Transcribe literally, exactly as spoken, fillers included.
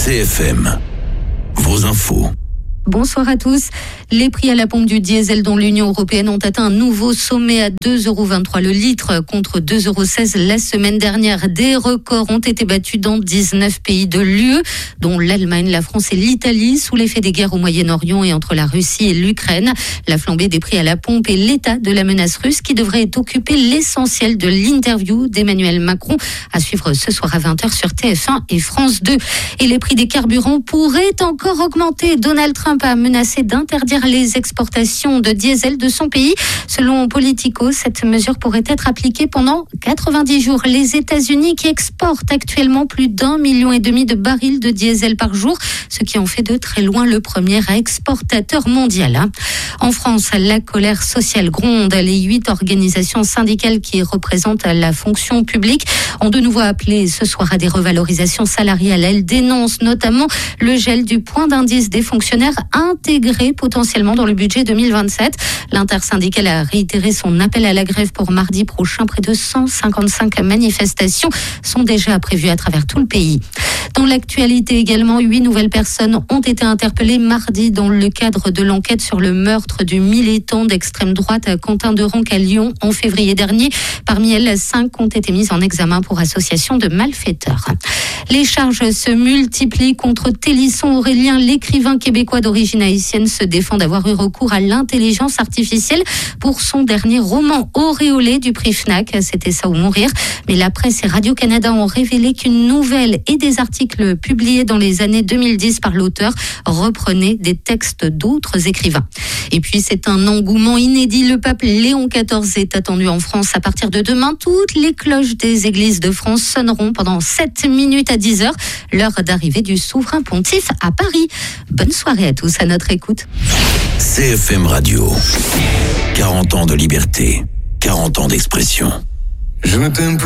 C F M, vos infos. Bonsoir à tous. Les prix à la pompe du diesel dans l'Union européenne ont atteint un nouveau sommet à deux euros vingt-trois le litre contre deux euros seize la semaine dernière. Des records ont été battus dans dix-neuf pays de l'U E, dont l'Allemagne, la France et l'Italie, sous l'effet des guerres au Moyen-Orient et entre la Russie et l'Ukraine. La flambée des prix à la pompe et l'état de la menace russe qui devrait occuper l'essentiel de l'interview d'Emmanuel Macron à suivre ce soir à vingt heures sur T F un et France deux. Et les prix des carburants pourraient encore augmenter. Donald Trump a menacé d'interdire les exportations de diesel de son pays. Selon Politico, cette mesure pourrait être appliquée pendant quatre-vingt-dix jours. Les États-Unis qui exportent actuellement plus d'un million et demi de barils de diesel par jour, ce qui en fait de très loin le premier exportateur mondial. En France, la colère sociale gronde. Les huit organisations syndicales qui représentent la fonction publique ont de nouveau appelé ce soir à des revalorisations salariales. Elles dénoncent notamment le gel du point d'indice des fonctionnaires intégré potentiellement dans le budget deux mille vingt-sept. L'intersyndicale a réitéré son appel à la grève pour mardi prochain. Près de cent cinquante-cinq manifestations sont déjà prévues à travers tout le pays. Dans l'actualité également, huit nouvelles personnes ont été interpellées mardi dans le cadre de l'enquête sur le meurtre du militant d'extrême droite Quentin Derenc à Lyon en février dernier. Parmi elles, cinq ont été mises en examen pour association de malfaiteurs. Les charges se multiplient contre Télisson Aurélien, l'écrivain québécois d'origine haïtienne, se défend d'avoir eu recours à l'intelligence artificielle pour son dernier roman auréolé du prix Fnac. C'était Ça ou mourir. Mais la presse et Radio-Canada ont révélé qu'une nouvelle et des articles publiés dans les années deux mille dix par l'auteur reprenaient des textes d'autres écrivains. Et puis c'est un engouement inédit. Le pape Léon quatorze est attendu en France à partir de demain. Toutes les cloches des églises de France sonneront pendant sept minutes à dix heures. L'heure d'arrivée du souverain pontife à Paris. Bonne soirée à tous à notre écoute. C F M Radio. quarante ans de liberté, quarante ans d'expression. Je ne t'aime plus.